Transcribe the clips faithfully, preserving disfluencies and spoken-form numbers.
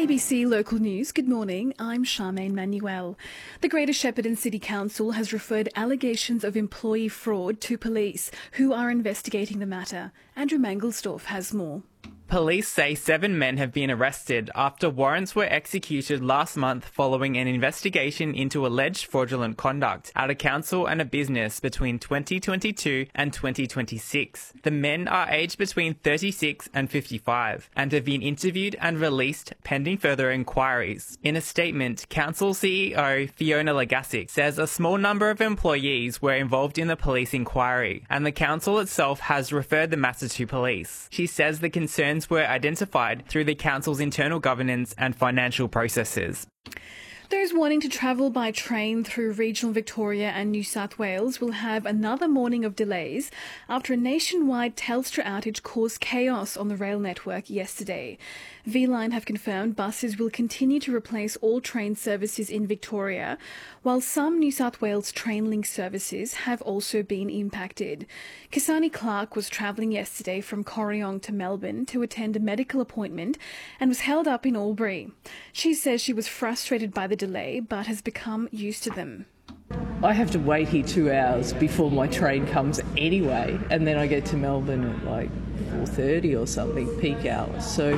A B C Local News, good morning, I'm Charmaine Manuel. The Greater Shepparton City Council has referred allegations of employee fraud to police, who are investigating the matter. Andrew Mangelsdorf has more. Police say seven men have been arrested after warrants were executed last month following an investigation into alleged fraudulent conduct at a council and a business between twenty twenty-two and twenty twenty-six. The men are aged between thirty-six and fifty-five and have been interviewed and released pending further inquiries. In a statement, Council C E O Fiona Legasic says a small number of employees were involved in the police inquiry and the council itself has referred the matter to police. She says the concerns were identified through the council's internal governance and financial processes. Those wanting to travel by train through regional Victoria and New South Wales will have another morning of delays after a nationwide Telstra outage caused chaos on the rail network yesterday. V-Line have confirmed buses will continue to replace all train services in Victoria, while some New South Wales Trainlink services have also been impacted. Kasani Clark was travelling yesterday from Corryong to Melbourne to attend a medical appointment and was held up in Albury. She says she was frustrated by the delay but has become used to them. I have to wait here two hours before my train comes anyway, and then I get to Melbourne at like four thirty or something, peak hours. So,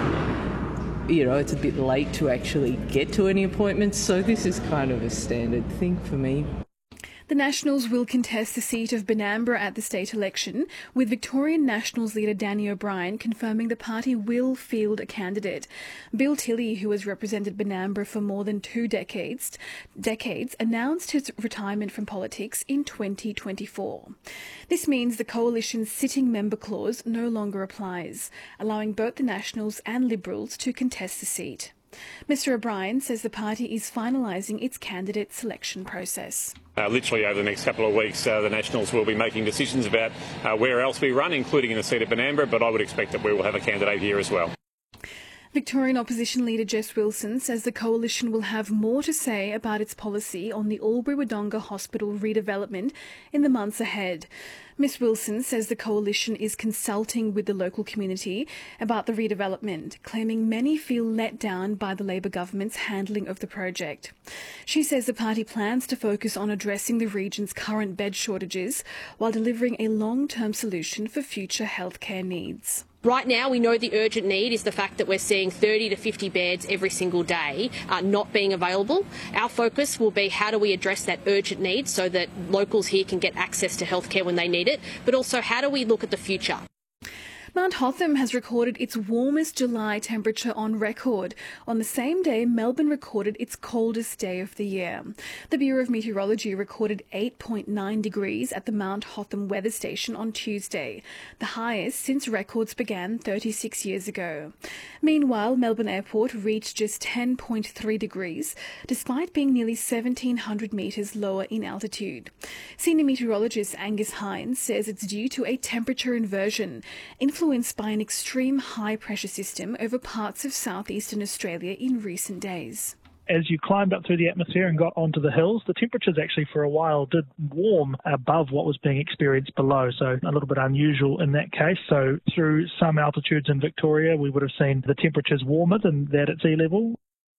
you know, it's a bit late to actually get to any appointments, so this is kind of a standard thing for me. The Nationals will contest the seat of Benambra at the state election, with Victorian Nationals leader Danny O'Brien confirming the party will field a candidate. Bill Tilley, who has represented Benambra for more than two decades, decades, announced his retirement from politics in twenty twenty-four. This means the coalition's sitting member clause no longer applies, allowing both the Nationals and Liberals to contest the seat. Mister O'Brien says the party is finalising its candidate selection process. Uh, literally over the next couple of weeks, uh, the Nationals will be making decisions about uh, where else we run, including in the seat of Benambra, but I would expect that we will have a candidate here as well. Victorian opposition leader Jess Wilson says the coalition will have more to say about its policy on the Albury-Wodonga Hospital redevelopment in the months ahead. Miss Wilson says the coalition is consulting with the local community about the redevelopment, claiming many feel let down by the Labor government's handling of the project. She says the party plans to focus on addressing the region's current bed shortages while delivering a long-term solution for future healthcare needs. Right now, we know the urgent need is the fact that we're seeing thirty to fifty beds every single day uh, not being available. Our focus will be how do we address that urgent need so that locals here can get access to healthcare when they need it, but also how do we look at the future? Mount Hotham has recorded its warmest July temperature on record. On the same day, Melbourne recorded its coldest day of the year. The Bureau of Meteorology recorded eight point nine degrees at the Mount Hotham weather station on Tuesday, the highest since records began thirty-six years ago. Meanwhile, Melbourne Airport reached just ten point three degrees, despite being nearly seventeen hundred metres lower in altitude. Senior meteorologist Angus Hines says it's due to a temperature inversion, influenced by an extreme high-pressure system over parts of southeastern Australia in recent days. As you climbed up through the atmosphere and got onto the hills, the temperatures actually for a while did warm above what was being experienced below, so a little bit unusual in that case. So through some altitudes in Victoria, we would have seen the temperatures warmer than that at sea level.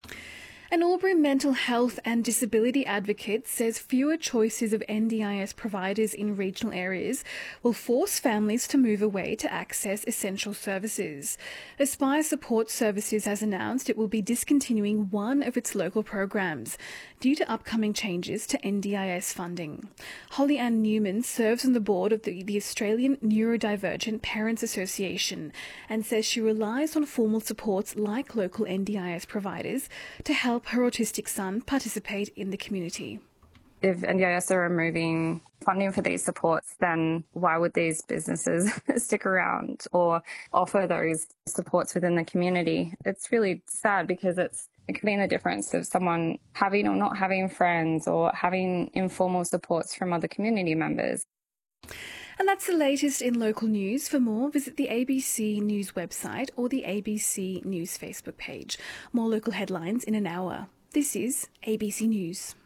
An Albury mental health and disability advocate says fewer choices of N D I S providers in regional areas will force families to move away to access essential services. Aspire Support Services has announced it will be discontinuing one of its local programs due to upcoming changes to N D I S funding. Holly Ann Newman serves on the board of the, the Australian Neurodivergent Parents Association and says she relies on formal supports like local N D I S providers to help her autistic son participate in the community. If N D I S are removing funding for these supports, then why would these businesses stick around or offer those supports within the community? It's really sad because it's it can be the difference of someone having or not having friends or having informal supports from other community members. And that's the latest in local news. For more, visit the A B C News website or the A B C News Facebook page. More local headlines in an hour. This is A B C News.